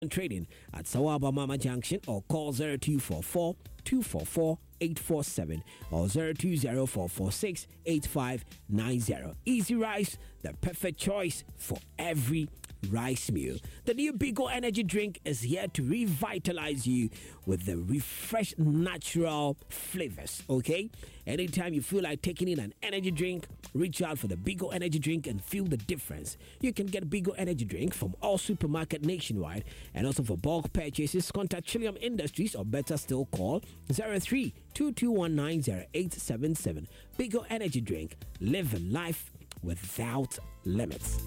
trading at Sawaba Mama Junction, or call 0244 244 847 or 0204468590. Easy Rice, the perfect choice for every rice meal. The new Bigo energy drink is here to revitalize you with the refreshed natural flavors. Okay, anytime you feel like taking in an energy drink, reach out for the Bigo energy drink and feel the difference. You can get Bigo energy drink from all supermarkets nationwide, and also for bulk purchases, contact Chillium Industries, or better still, call 03-2219-0877. Bigo energy drink, live a life without limits.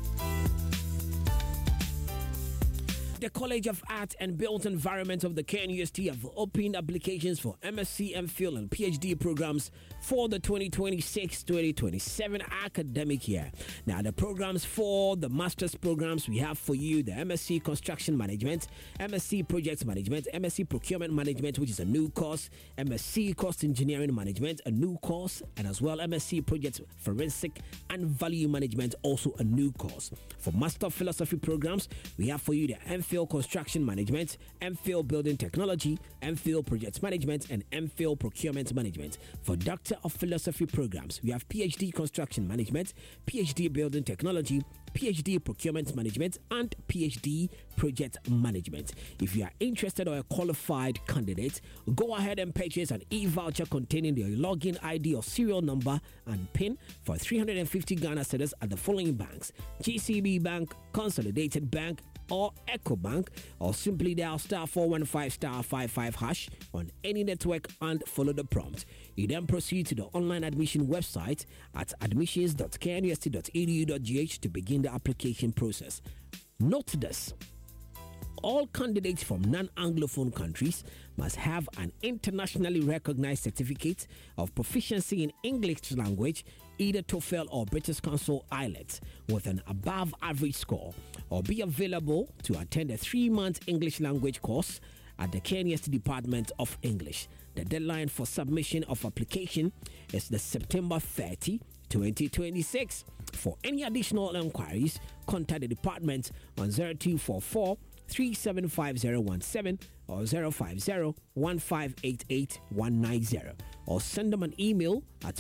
The College of Art and Built Environment of the KNUST have opened applications for MSc, MPhil, and PhD programs for the 2026-2027 academic year. Now, the programs for the master's programs we have for you: the MSc Construction Management, MSc Project Management, MSc Procurement Management, which is a new course, MSc Cost Engineering Management, a new course, and as well MSc Project Forensic and Value Management, also a new course. For Master of Philosophy programs, we have for you the MPhil Construction Management, MPhil Building Technology, MPhil Project Management, and MPhil Procurement Management. For Doctor of Philosophy programs, we have PhD Construction Management, PhD Building Technology, PhD Procurement Management, and PhD Project Management. If you are interested or a qualified candidate, go ahead and purchase an e-voucher containing your login ID or serial number and PIN for 350 Ghana cedis at the following banks: GCB Bank, Consolidated Bank, or EcoBank, or simply dial *415*55# on any network and follow the prompt. You then proceed to the online admission website at admissions.knust.edu.gh to begin the application process. Note this: all candidates from non-Anglophone countries must have an internationally recognized certificate of proficiency in English language, either TOEFL or British Council IELTS, with an above average score, or be available to attend a 3-month English language course at the KNUST Department of English. The deadline for submission of application is the September 30, 2026. For any additional inquiries, contact the department on 0244 375017 or 050-1588-190, or send them an email at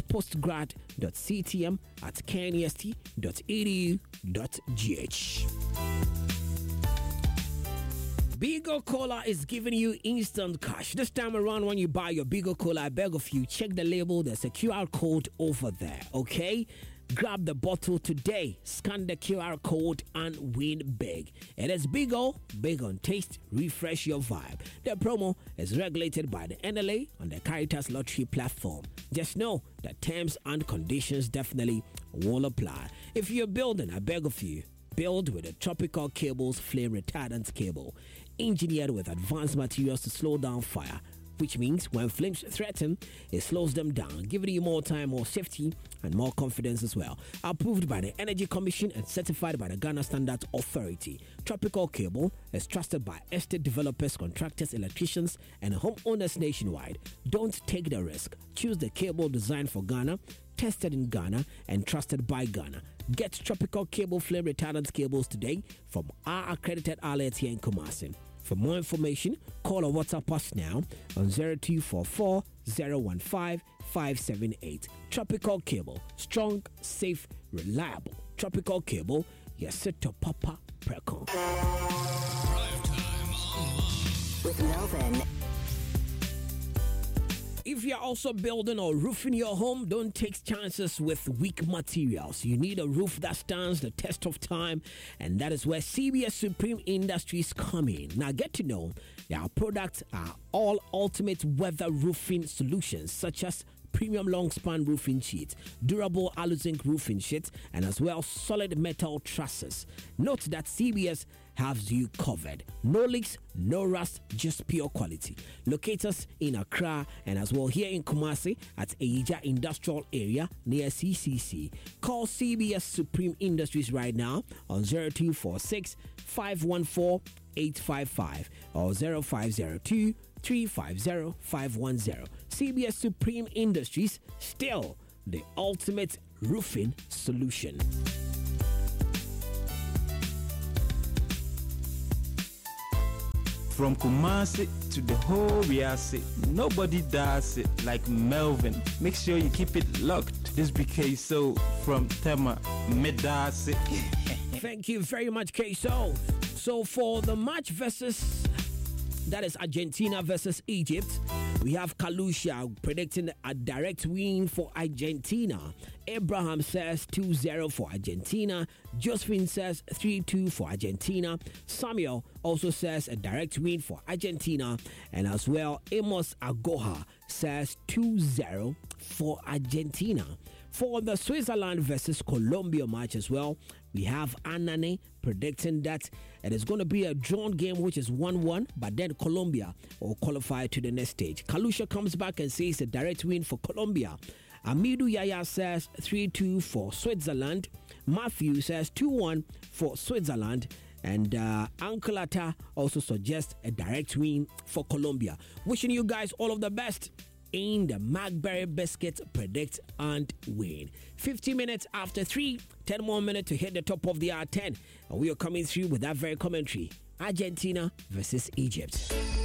postgrad.ctm@knust.edu.gh. Bigo Cola is giving you instant cash. This time around, when you buy your Bigo Cola, I beg of you, check the label. There's a QR code over there, okay? Grab the bottle today, scan the QR code, and win big. It is Bigo, big on taste, refresh your vibe. The promo is regulated by the NLA on the Caritas Lottery platform. Just know that terms and conditions definitely will apply. If you're building, I beg of you, build with a Tropical Cables flame retardant cable, engineered with advanced materials to slow down fire, which means when flames threaten, it slows them down, giving you more time, more safety, and more confidence as well. Approved by the Energy Commission and certified by the Ghana Standards Authority, Tropical Cable is trusted by estate developers, contractors, electricians, and homeowners nationwide. Don't take the risk. Choose the cable designed for Ghana, tested in Ghana, and trusted by Ghana. Get Tropical Cable flame retardant cables today from our accredited outlets here in Kumasi. For more information, call or WhatsApp us now on 0244 015 578. Tropical Cable, strong, safe, reliable. Tropical Cable, yes, set to Papa Precon. With Melvin. If you're also building or roofing your home, don't take chances with weak materials. You need a roof that stands the test of time, and that is where CBS Supreme Industries come in. Now get to know our products are all ultimate weather roofing solutions, such as premium long span roofing sheets, durable alu-zinc roofing sheets, and as well solid metal trusses. Note that CBS has you covered. No leaks, no rust, just pure quality. Locate us in Accra and as well here in Kumasi at Eija Industrial Area near CCC. Call CBS Supreme Industries right now on 0246 514 855 or 0502 350 510. CBS Supreme Industries, still the ultimate roofing solution. From Kumasi to the whole Riasi, nobody does it like Melvin. Make sure you keep it locked. This BK So from Tema Medasi. Thank you very much, K-So. So for the match that is Argentina versus Egypt, we have Kalusha predicting a direct win for Argentina. Abraham says 2-0 for Argentina. Josephine says 3-2 for Argentina. Samuel also says a direct win for Argentina. And as well, Amos Agoha says 2-0 for Argentina. For the Switzerland versus Colombia match as well, we have Anane predicting that it is going to be a drawn game, which is 1-1, but then Colombia will qualify to the next stage. Kalusha comes back and says a direct win for Colombia. Amidu Yaya says 3-2 for Switzerland. Matthew says 2-1 for Switzerland. And Uncle Atta also suggests a direct win for Colombia. Wishing you guys all of the best in the Magberry Biscuit Predict and Win. 50 minutes after 3, 10 more minutes to hit the top of the hour 10. And we are coming through with that very commentary. Argentina versus Egypt.